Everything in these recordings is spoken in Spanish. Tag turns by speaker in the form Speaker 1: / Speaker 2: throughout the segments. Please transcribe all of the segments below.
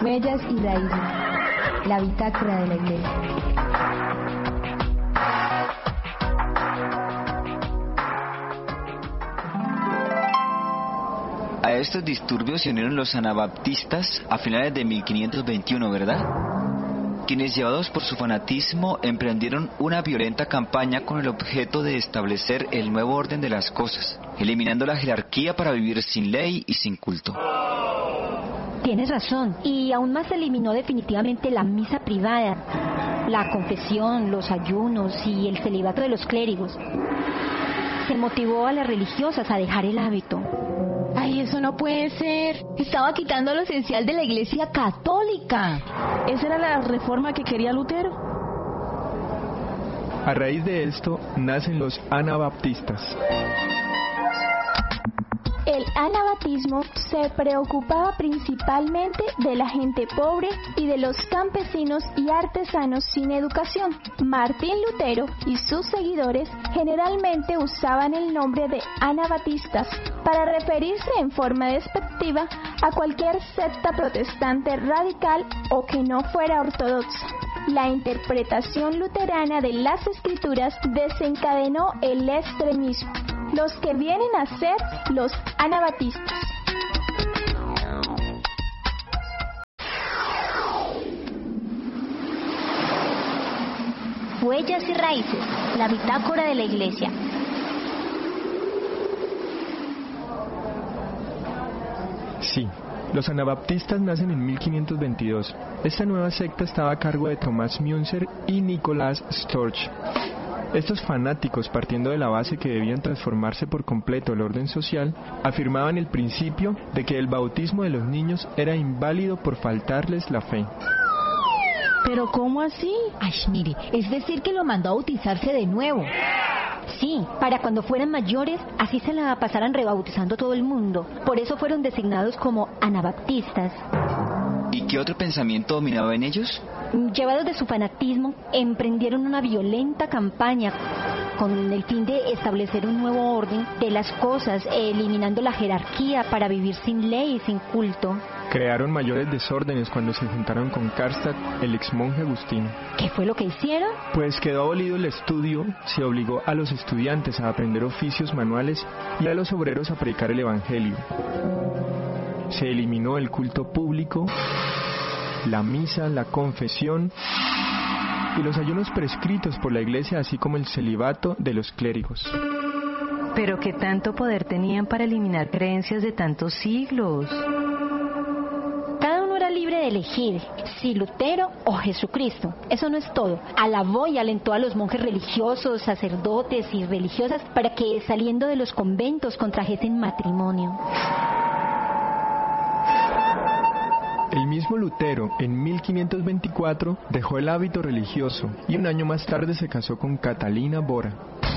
Speaker 1: Huellas y raíces. La bitácora de la Iglesia.
Speaker 2: A estos disturbios se unieron los anabaptistas a finales de 1521, ¿verdad? Quienes, llevados por su fanatismo, emprendieron una violenta campaña con el objeto de establecer el nuevo orden de las cosas, eliminando la jerarquía para vivir sin ley y sin culto.
Speaker 3: Tienes razón, y aún más se eliminó definitivamente la misa privada, la confesión, los ayunos y el celibato de los clérigos. Se motivó a las religiosas a dejar el hábito.
Speaker 4: ¡Ay, eso no puede ser!
Speaker 5: Estaba quitando lo esencial de la Iglesia católica.
Speaker 4: ¿Esa era la reforma que quería Lutero?
Speaker 6: A raíz de esto nacen los anabaptistas.
Speaker 7: El anabatismo se preocupaba principalmente de la gente pobre y de los campesinos y artesanos sin educación. Martín Lutero y sus seguidores generalmente usaban el nombre de anabatistas para referirse en forma despectiva a cualquier secta protestante radical o que no fuera ortodoxa. La interpretación luterana de las escrituras desencadenó el extremismo, los que vienen a ser los anabatistas.
Speaker 3: Huellas y raíces, la bitácora de la Iglesia.
Speaker 6: Sí, los anabaptistas nacen en 1522. Esta nueva secta estaba a cargo de Tomás Münzer y Nicolás Storch. Estos fanáticos, partiendo de la base que debían transformarse por completo el orden social, afirmaban el principio de que el bautismo de los niños era inválido por faltarles la fe.
Speaker 4: ¿Pero cómo así?
Speaker 5: Ay, mire, es decir que lo mandó a bautizarse de nuevo.
Speaker 3: Sí, para cuando fueran mayores, así se la pasaran rebautizando todo el mundo. Por eso fueron designados como anabaptistas.
Speaker 2: ¿Y qué otro pensamiento dominaba en ellos?
Speaker 3: Llevados de su fanatismo, emprendieron una violenta campaña con el fin de establecer un nuevo orden de las cosas, eliminando la jerarquía para vivir sin ley y sin culto.
Speaker 6: Crearon mayores desórdenes cuando se juntaron con Karlstadt, el exmonje agustino.
Speaker 3: ¿Qué fue lo que hicieron?
Speaker 6: Pues quedó abolido el estudio, se obligó a los estudiantes a aprender oficios manuales y a los obreros a predicar el evangelio. Se eliminó el culto público, la misa, la confesión y los ayunos prescritos por la Iglesia, así como el celibato de los clérigos.
Speaker 8: Pero ¿qué tanto poder tenían para eliminar creencias de tantos siglos?
Speaker 3: Cada uno era libre de elegir si Lutero o Jesucristo. Eso no es todo. Alabó y alentó a los monjes religiosos, sacerdotes y religiosas para que, saliendo de los conventos, contrajesen matrimonio.
Speaker 6: El mismo Lutero, en 1524, dejó el hábito religioso y un año más tarde se casó con Catalina Bora.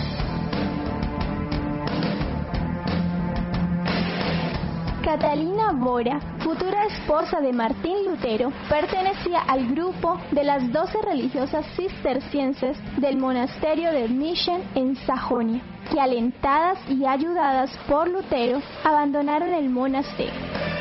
Speaker 7: Catalina Bora, futura esposa de Martín Lutero, pertenecía al grupo de las 12 religiosas cistercienses del monasterio de Mischen en Sajonia, que, alentadas y ayudadas por Lutero, abandonaron el monasterio.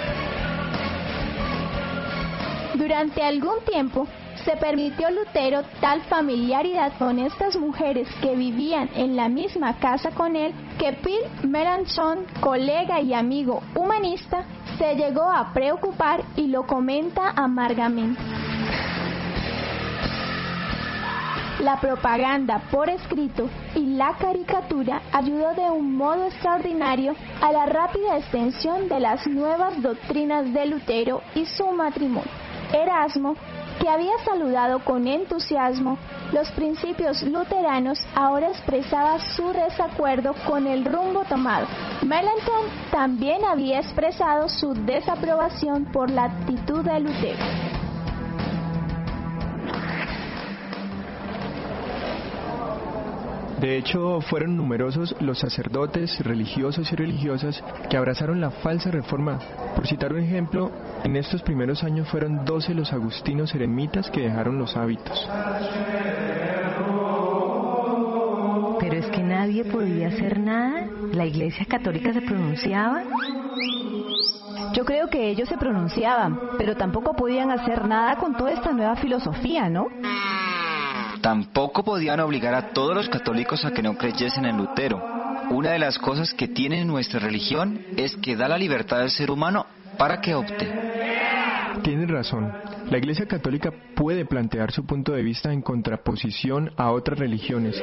Speaker 7: Durante algún tiempo se permitió Lutero tal familiaridad con estas mujeres que vivían en la misma casa con él, que Pierre Melanchthon, colega y amigo humanista, se llegó a preocupar y lo comenta amargamente. La propaganda por escrito y la caricatura ayudó de un modo extraordinario a la rápida extensión de las nuevas doctrinas de Lutero y su matrimonio. Erasmo, que había saludado con entusiasmo los principios luteranos, ahora expresaba su desacuerdo con el rumbo tomado. Melanchthon también había expresado su desaprobación por la actitud de Lutero.
Speaker 6: De hecho, fueron numerosos los sacerdotes, religiosos y religiosas que abrazaron la falsa reforma. Por citar un ejemplo, en estos primeros años fueron 12 los agustinos eremitas que dejaron los hábitos.
Speaker 8: Pero es que nadie podía hacer nada. La Iglesia Católica se pronunciaba.
Speaker 9: Yo creo que ellos se pronunciaban, pero tampoco podían hacer nada con toda esta nueva filosofía, ¿no?
Speaker 2: Tampoco podían obligar a todos los católicos a que no creyesen en Lutero. Una de las cosas que tiene nuestra religión es que da la libertad al ser humano para que opte.
Speaker 6: Tienes razón. La Iglesia Católica puede plantear su punto de vista en contraposición a otras religiones,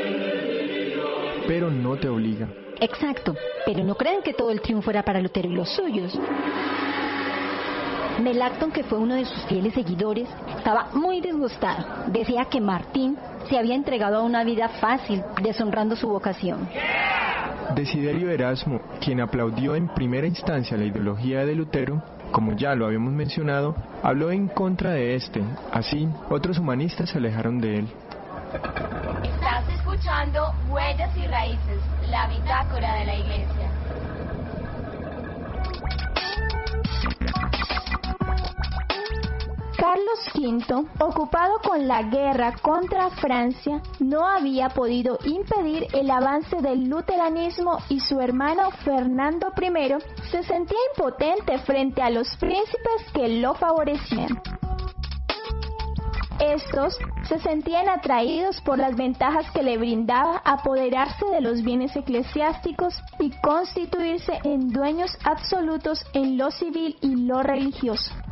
Speaker 6: pero no te obliga.
Speaker 3: Exacto, pero no crean que todo el triunfo era para Lutero y los suyos. Melanchthon, que fue uno de sus fieles seguidores, estaba muy disgustado. Decía que Martín se había entregado a una vida fácil, deshonrando su vocación.
Speaker 6: Desiderio Erasmo, quien aplaudió en primera instancia la ideología de Lutero, como ya lo habíamos mencionado, habló en contra de este. Así, otros humanistas se alejaron de él.
Speaker 10: Estás escuchando Huellas y Raíces, la bitácora de la Iglesia.
Speaker 7: Carlos V, ocupado con la guerra contra Francia, no había podido impedir el avance del luteranismo y su hermano Fernando I se sentía impotente frente a los príncipes que lo favorecían. Estos se sentían atraídos por las ventajas que le brindaba apoderarse de los bienes eclesiásticos y constituirse en dueños absolutos en lo civil y lo religioso.